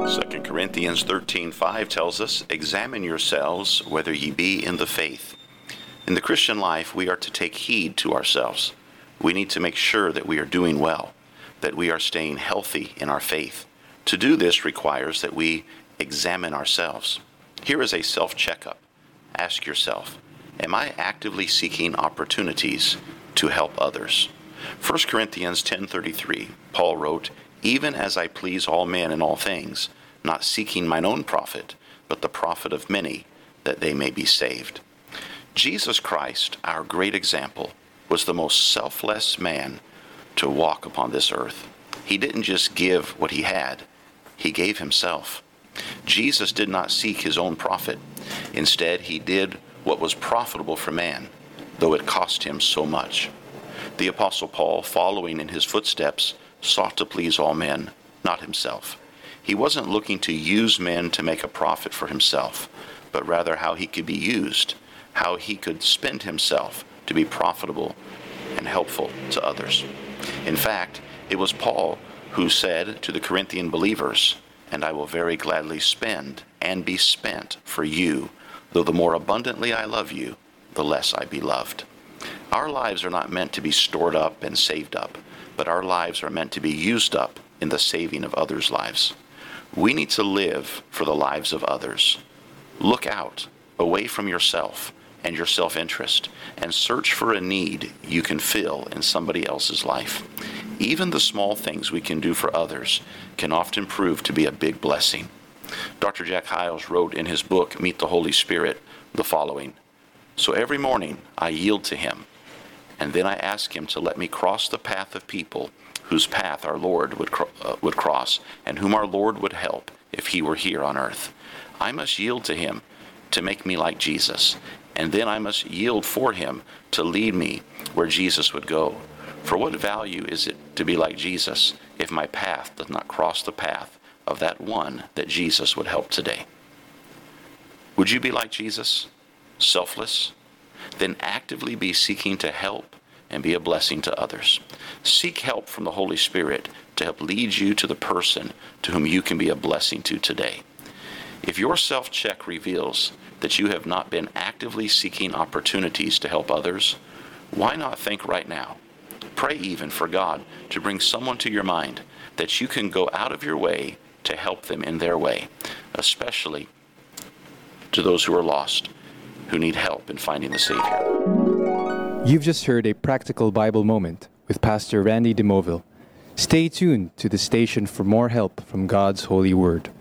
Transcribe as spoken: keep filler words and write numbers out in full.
Second Corinthians thirteen five tells us, "Examine yourselves whether ye be in the faith." In the Christian life, we are to take heed to ourselves. We need to make sure that we are doing well, that we are staying healthy in our faith. To do this requires that we examine ourselves. Here is a self-checkup. Ask yourself, am I actively seeking opportunities to help others? First Corinthians ten thirty-three, Paul wrote, "Even as I please all men in all things, not seeking mine own profit, but the profit of many, that they may be saved." Jesus Christ, our great example, was the most selfless man to walk upon this earth. He didn't just give what he had, he gave himself. Jesus did not seek his own profit. Instead, he did what was profitable for man, though it cost him so much. The Apostle Paul, following in his footsteps, sought to please all men, not himself. He wasn't looking to use men to make a profit for himself, but rather how he could be used, how he could spend himself to be profitable and helpful to others. In fact, it was Paul who said to the Corinthian believers, "And I will very gladly spend and be spent for you, though the more abundantly I love you, the less I be loved." Our lives are not meant to be stored up and saved up, but our lives are meant to be used up in the saving of others' lives. We need to live for the lives of others. Look out, away from yourself and your self-interest, and search for a need you can fill in somebody else's life. Even the small things we can do for others can often prove to be a big blessing. Doctor Jack Hyles wrote in his book, Meet the Holy Spirit, the following, "So every morning I yield to him, and then I ask him to let me cross the path of people whose path our Lord would, cro- uh, would cross, and whom our Lord would help if he were here on earth. I must yield to him to make me like Jesus, and then I must yield for him to lead me where Jesus would go. For what value is it to be like Jesus if my path does not cross the path of that one that Jesus would help today?" Would you be like Jesus? Selfless? Then actively be seeking to help and be a blessing to others. Seek help from the Holy Spirit to help lead you to the person to whom you can be a blessing to today. If your self-check reveals that you have not been actively seeking opportunities to help others, why not think right now? Pray even for God to bring someone to your mind that you can go out of your way to help them in their way, especially to those who are lost, who need help in finding the Savior. You've just heard a practical Bible moment with Pastor Randy DeMoville. Stay tuned to the station for more help from God's holy word.